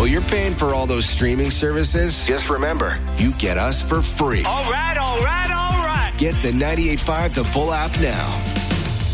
you're paying for all those streaming services, just remember, you get us for free. All right. Get the 98.5 The Bull app now.